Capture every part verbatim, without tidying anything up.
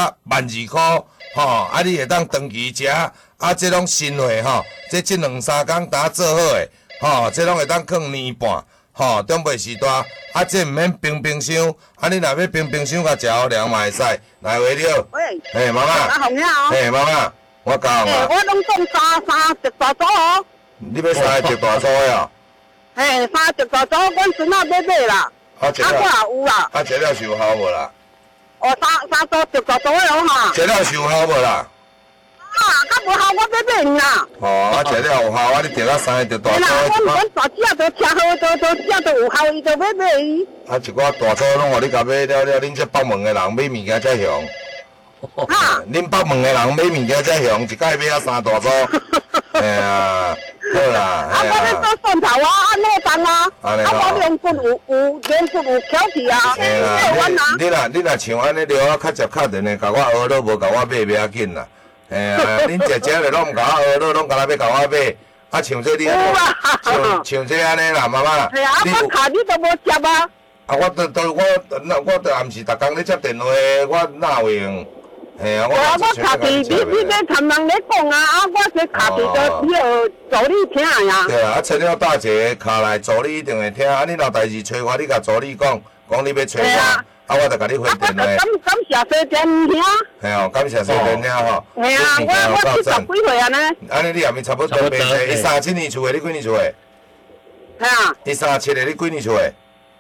万二箍，吼，啊，你会当长期食，啊，这种新货吼，这这两三工打做好诶，吼，这拢会当放年半，吼，中袂时大，啊，这毋免冰冰箱，啊，你若要冰冰箱甲食好凉嘛会使，来话了， 喂， 嘿，妈妈， 阿红呀， 嘿，妈妈，我教诶， 嘛， 我拢种三三只大组哦， 你要三个一大组诶哦， 嘿，三只大组，阮孙仔要买啦， 啊，食啊， 了， 我也有啦， 啊，食了是有效无啦？ 哦，三三组只大组诶哦哈， 食了是有效无啦？ 啊，较无效我要买呢啦。 吼，啊，食了有效，啊，你摕到三个就大嘿啦， 组阮阮大只都吃好，都都吃都有效，伊就要买伊。 啊，一寡大组拢互你甲买了了，恁这北门的人买物件才凶。 哈， 恁北门的人买物件才凶，一摆买啊三大组。哎呀，好啦， 啊， 哎我咧呀， 做蒜头啊，啊糯蛋啊， 安尼吼啊我两骨有有两骨有翘起啊， 哎啦， 台湾啊， 你你若你若像安尼了啊，较接较电的，甲我学了无甲我买袂要紧啦。哎呀，恁姐姐咧拢毋甲我学了，拢甲咱要甲我买。啊，像这你安尼，像像这安尼啦，妈妈。 系啊，我卡你都无接啊。 啊，我都都我那我都暗时逐工咧接电话，我哪会用？嘿啊，我我我卡伫你你咧参人咧讲啊，啊我这卡伫着你号助你听呀。 对啊，啊找了大姐卡来助理一定会听，啊你若代志找我，你甲助理讲，讲你要找我，啊我就甲你回电话。 感感谢谢电听。 嘿哦，感谢谢电听吼。 嘿啊，我我七十几岁啊呢。 安尼你也咪差不多八岁，伊三七年厝的，你几年厝的？ 系啊。 伊三七的，你几年厝的？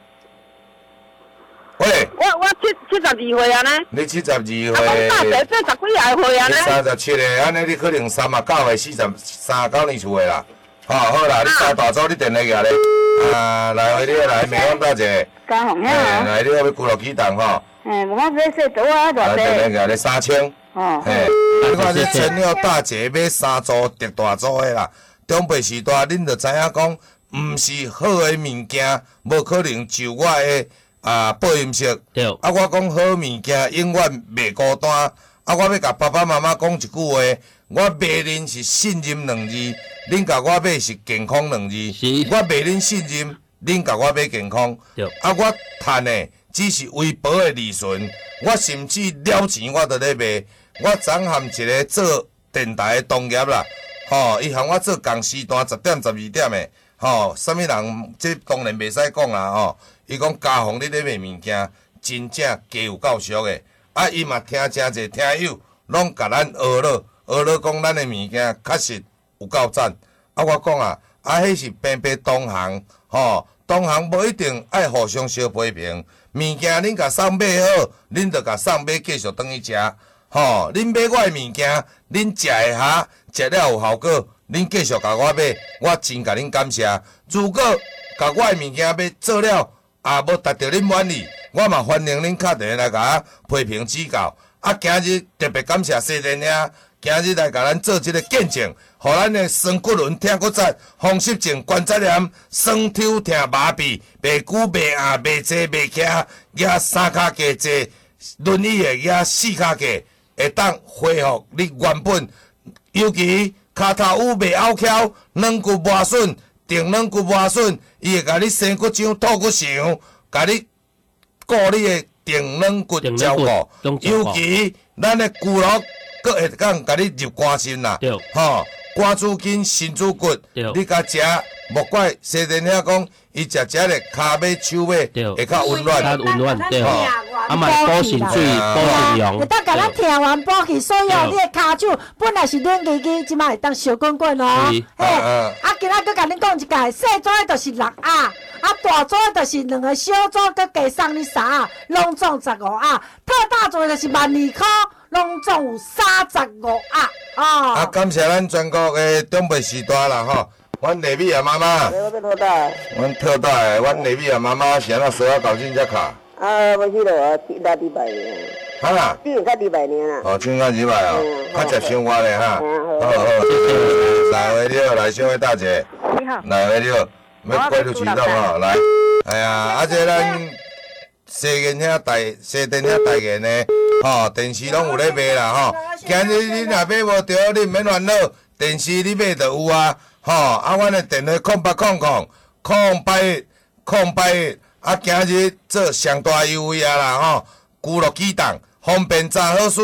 喂， 我我七七十二岁啊呢。 你七十二岁。 啊，讲大姐八十几啊岁啊呢。 三十七的，安尼你可能三啊九岁，四十三九年厝的啦。好，好啦，你三大组你电话举咧。啊，来回你来，美光大姐。 嘉宏呀。 来，你要几落几档吼？ 嘿，我买说多啊，偌济。 电话举咧三千。 哦。 嘿，你看你穿了大姐买三组特大组的啦，中辈时代恁就知影讲，毋是好的物件，无可能就我的。啊，播音室，啊，我讲好物件永远袂孤单。啊，我要甲爸爸妈妈讲一句话，我卖恁是信任两字，恁甲我买是健康两字。我卖恁信任，恁甲我买健康。啊，我赚的只是微薄的利润，我甚至了钱我都咧卖。我昨含一个做电台的同业啦，吼、哦，伊含我做共时段十点十二点的，吼、哦，啥物人这当然袂使讲啦，吼、哦。伊讲嘉宏你咧卖物件，真正加有够俗的。啊，伊嘛听真侪听友，拢甲咱学了，学了讲咱的物件确实有够赞。啊，我讲啊，啊，迄是平平同行，吼、哦，同行无一定爱互相相批评。物件恁甲送买好，恁就甲送买继续转去食。吼、哦，恁买我的物件，恁食会下，食了有效果，恁继续甲我买，我真甲恁感谢。如果甲我的物件要做了，啊，无达到恁满意，我嘛欢迎恁敲电话来甲我批评指教。啊，今日特别感谢西电兄，今日来甲咱做即个见证，互咱的酸骨轮疼骨折、风湿症、关节炎、酸抽疼麻痹、袂久袂硬、袂坐袂徛，也三骹加坐，轮椅的也四骹加，会当恢复你原本，尤其骹头有袂拗翘、软骨磨损。定软骨磨损，伊会甲你生骨浆、吐骨肠，甲你顾你的定软骨照顾。尤其咱的骨骼，佫会讲甲你入肝心啦。吼，肝主筋、心主骨，你甲食，莫怪西电遐讲，伊食食咧骹尾、手尾会较温暖。 较温暖，对吼。啊嘛补肾水、补肾阳。 会当甲咱听完补气，所以哦，你的骹手本来是软叽叽，即摆会当烧滚滚哦。嘿，啊，今仔佫甲恁讲一解，细组的就是六鸭，啊大组的就是两个小组，佫加送你三鸭，拢总十五鸭。特大组的就是万二箍，拢总有三十五鸭哦。 啊，感谢咱全国的长辈时代啦吼。阮丽美啊妈妈， 我要特大。 阮特大的，阮丽美啊妈妈是安怎说啊搞进只卡？ 啊，我记得啊，大几百年。 哈？ 比较几百年啊。 哦，真较几百哦，较接伤我咧哈。好好，来回了，来小位大姐。 你好。 来回了，要过入渠道吼，来。哎呀，啊这咱西电遐大西电遐大言呢，吼电视拢有咧卖啦吼。今日你若买无着，你毋免烦恼，电视你买就有啊。吼，啊，阮的电话空八空空空八一空八一，啊，今日做上大优惠啊啦吼，久乐机动，方便查好。